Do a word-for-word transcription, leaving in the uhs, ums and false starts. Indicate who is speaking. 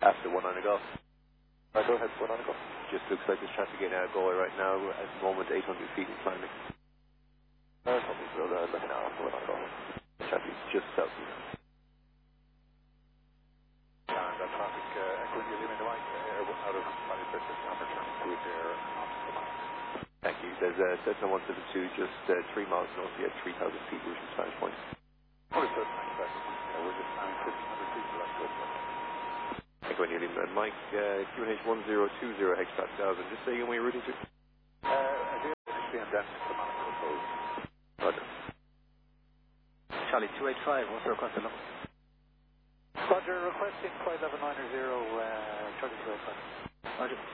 Speaker 1: After one on a go.
Speaker 2: Right, go ahead, one on a go.
Speaker 1: Just looks like there's traffic getting out of Galway right now. At the moment, eight hundred feet and climbing.
Speaker 2: Uh, something's real there, looking out, one on a go.
Speaker 1: Traffic just south of you.
Speaker 2: And that traffic, uh, echoing you in the right, uh, out of Valley Circus, number twenty-two there, off the mile.
Speaker 1: Thank you. There's uh, Cessna one seventy-two, just uh, three miles north of you at three thousand feet, route from Spanish Point.
Speaker 2: Understood, thanks, sir. Uh, we're just planning fifteen hundred feet, so that's good.
Speaker 1: Thank you, Neil. And Mike, uh, Q N H one zero two zero hexpascals, and just say again where you're routing to.
Speaker 2: Uh, here, initially and then to Monaco, so.
Speaker 1: Roger.
Speaker 3: Charlie two eight five, what's the request level?
Speaker 2: Roger, requesting five eleven nine zero, uh, Charlie two eight five.
Speaker 3: Roger.